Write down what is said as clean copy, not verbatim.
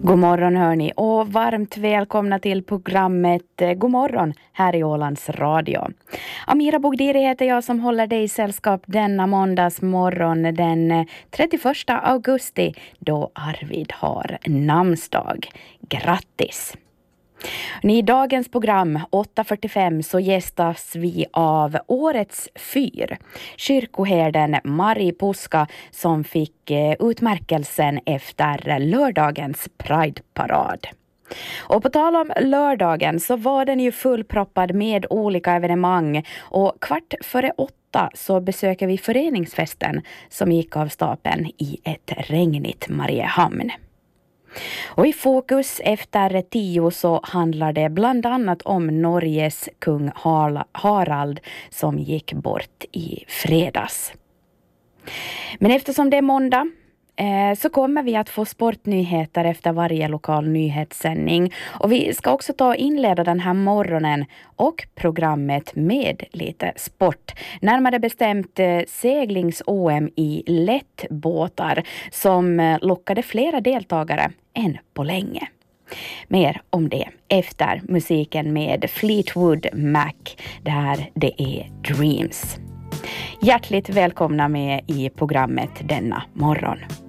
God morgon hörni och varmt välkomna till programmet God morgon här i Ålands Radio. Amira Bogdiri heter jag som håller dig i sällskap denna måndagsmorgon den 31 augusti då Arvid har namnsdag. Grattis! I dagens program 8.45 så gästas vi av årets fyr, kyrkoherden Mari Puska som fick utmärkelsen efter lördagens Pride-parad. Och på tal om lördagen så var den ju fullproppad med olika evenemang och 7:15 så besöker vi föreningsfesten som gick av stapeln i ett regnigt Mariehamn. Och i fokus efter 10 så handlar det bland annat om Norges kung Harald som gick bort i fredags. Men eftersom det är måndag så kommer vi att få sportnyheter efter varje lokal nyhetssändning. Och vi ska också inleda den här morgonen och programmet med lite sport. Närmare bestämt seglings-OM i lättbåtar som lockade flera deltagare än på länge. Mer om det efter musiken med Fleetwood Mac där det är Dreams. Hjärtligt välkomna med i programmet denna morgon.